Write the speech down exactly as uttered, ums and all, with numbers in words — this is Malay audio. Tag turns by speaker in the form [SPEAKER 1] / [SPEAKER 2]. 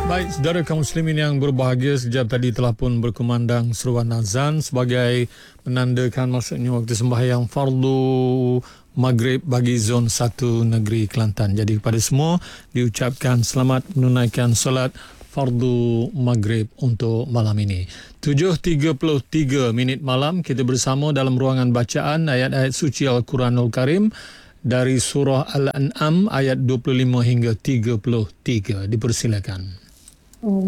[SPEAKER 1] Baik, saudara kaum muslimin yang berbahagia, sekejap tadi telah pun berkumandang seruan azan sebagai menandakan maksudnya waktu sembahyang fardu maghrib bagi zon satu negeri Kelantan. Jadi kepada semua diucapkan selamat menunaikan solat fardu maghrib untuk malam ini. tujuh tiga puluh tiga minit malam, kita bersama dalam ruangan bacaan ayat-ayat suci Al-Quranul Karim dari surah Al-An'am ayat dua puluh lima hingga tiga puluh tiga. Dipersilakan.